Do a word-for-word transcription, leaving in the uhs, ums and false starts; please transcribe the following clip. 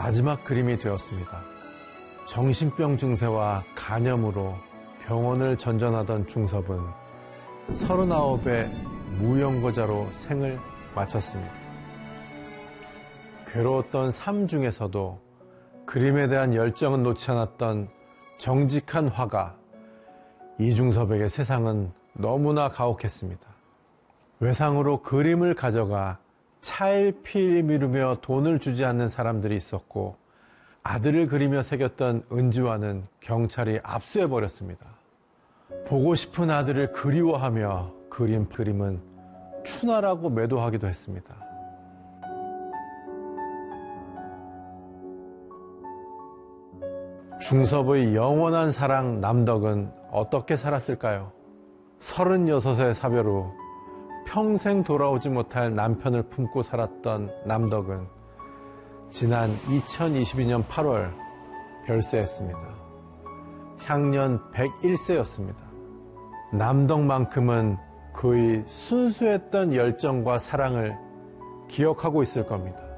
마지막 그림이 되었습니다. 정신병 증세와 간염으로 병원을 전전하던 중섭은 서른아홉의 무연고자로 생을 마쳤습니다. 괴로웠던 삶 중에서도 그림에 대한 열정은 놓지 않았던 정직한 화가 이중섭에게 세상은 너무나 가혹했습니다. 외상으로 그림을 가져가 차일피일 미루며 돈을 주지 않는 사람들이 있었고, 아들을 그리며 새겼던 은지화는 경찰이 압수해버렸습니다. 보고 싶은 아들을 그리워하며 그린 그림은 추나라고 매도하기도 했습니다. 중섭의 영원한 사랑 남덕은 어떻게 살았을까요? 서른여섯의 사별 후 평생 돌아오지 못할 남편을 품고 살았던 남덕은 지난 이천이십이 년 팔월 별세했습니다. 향년 백일 세였습니다. 남덕만큼은 그의 순수했던 열정과 사랑을 기억하고 있을 겁니다.